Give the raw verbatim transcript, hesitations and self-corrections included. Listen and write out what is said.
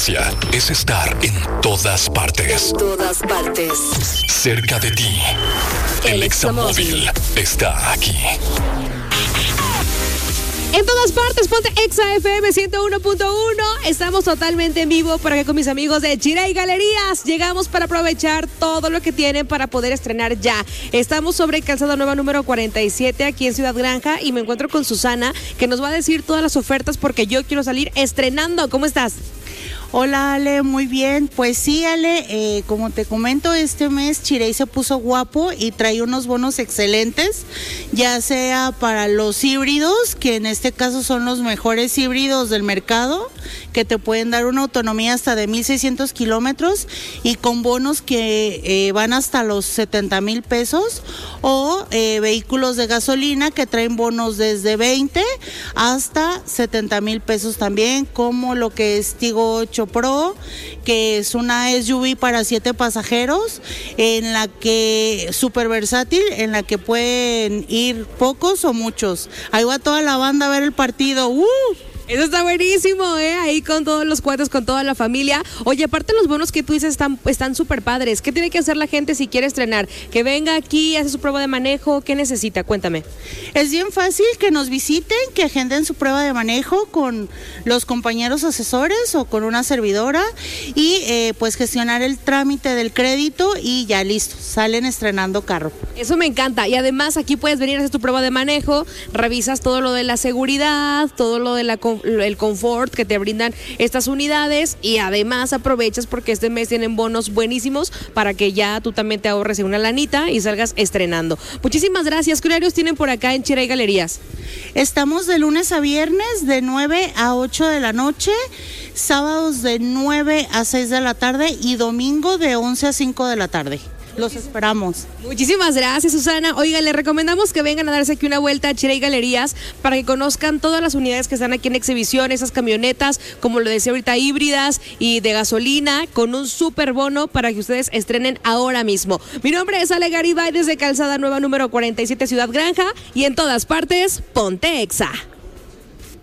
excelencia es estar en todas partes. En todas partes. Cerca de ti. El, el Examóvil está aquí. En todas partes, ponte Exa F M ciento uno punto uno. Estamos totalmente en vivo por acá con mis amigos de Chirey Galerías. Llegamos para aprovechar todo lo que tienen para poder estrenar ya. Estamos sobre Calzada Nueva número cuarenta y siete aquí en Ciudad Granja y me encuentro con Susana, que nos va a decir todas las ofertas porque yo quiero salir estrenando. ¿Cómo estás? Hola Ale, muy bien. Pues sí Ale, eh, como te comento, este mes Chirey se puso guapo y trae unos bonos excelentes, ya sea para los híbridos, que en este caso son los mejores híbridos del mercado, que te pueden dar una autonomía hasta de mil seiscientos kilómetros y con bonos que eh, van hasta los setenta mil pesos, o eh, vehículos de gasolina que traen bonos desde veinte hasta setenta mil pesos también, como lo que es Tigo ocho Pro, que es una S U V para siete pasajeros, en la que súper versátil, en la que pueden ir pocos o muchos. Ahí va toda la banda a ver el partido. ¡Uh! Eso está buenísimo, ¿eh? Ahí con todos los cuates, con toda la familia. Oye, aparte los bonos que tú dices están están súper padres. ¿Qué tiene que hacer la gente si quiere estrenar? Que venga aquí, hace su prueba de manejo. ¿Qué necesita? Cuéntame. Es bien fácil, que nos visiten, que agenden su prueba de manejo con los compañeros asesores o con una servidora y eh, pues gestionar el trámite del crédito y ya listo, salen estrenando carro. Eso me encanta. Y además aquí puedes venir a hacer tu prueba de manejo, revisas todo lo de la seguridad, todo lo de la el confort que te brindan estas unidades y además aprovechas porque este mes tienen bonos buenísimos para que ya tú también te ahorres en una lanita y salgas estrenando. Muchísimas gracias. ¿Qué horarios tienen por acá en Chirey Galerías? Estamos de lunes a viernes de nueve a ocho de la noche, sábados de nueve a seis de la tarde y domingo de once a cinco de la tarde. Los esperamos. Muchísimas gracias, Susana. Oiga, le recomendamos que vengan a darse aquí una vuelta a Chirey Galerías para que conozcan todas las unidades que están aquí en exhibición, esas camionetas, como lo decía ahorita, híbridas y de gasolina, con un súper bono para que ustedes estrenen ahora mismo. Mi nombre es Ale Garibay desde Calzada Nueva número cuarenta y siete, Ciudad Granja, y en todas partes, ponte Exa.